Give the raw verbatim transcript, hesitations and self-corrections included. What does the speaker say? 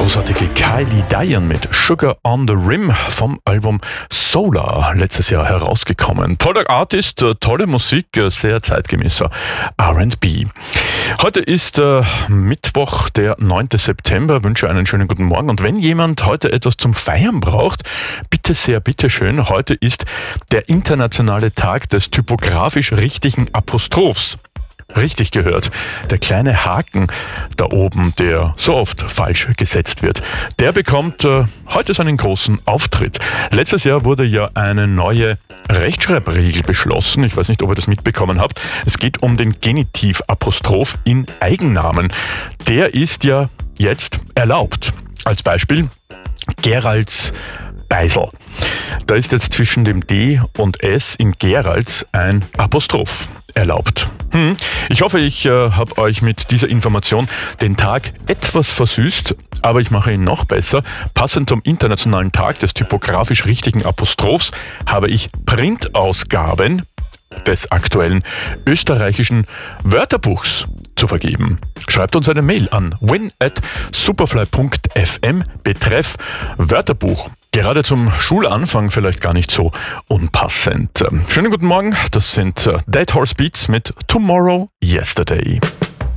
großartige Kylie Diane mit Sugar on the Rim vom Album Solar, letztes Jahr herausgekommen. Toller Artist, tolle Musik, sehr zeitgemäßer R and B. Heute ist äh, Mittwoch, der neunte September. Wünsche einen schönen guten Morgen. Und wenn jemand heute etwas zum Feiern braucht, bitte sehr, bitte schön. Heute ist der internationale Tag des typografisch richtigen Apostrophs. Richtig gehört. Der kleine Haken da oben, der so oft falsch gesetzt wird, der bekommt äh, heute seinen großen Auftritt. Letztes Jahr wurde ja eine neue Rechtschreibregel beschlossen. Ich weiß nicht, ob ihr das mitbekommen habt. Es geht um den Genitiv-Apostroph in Eigennamen. Der ist ja jetzt erlaubt. Als Beispiel Geralds Beisel. Da ist jetzt zwischen dem D und S in Geralds ein Apostroph erlaubt. Hm. Ich hoffe, ich äh, habe euch mit dieser Information den Tag etwas versüßt, aber ich mache ihn noch besser. Passend zum Internationalen Tag des typografisch richtigen Apostrophs habe ich Printausgaben des aktuellen österreichischen Wörterbuchs zu vergeben. Schreibt uns eine Mail an win at superfly punkt f m betreff Wörterbuch. Gerade zum Schulanfang vielleicht gar nicht so unpassend. Schönen guten Morgen, das sind Dead Horse Beats mit Tomorrow Yesterday.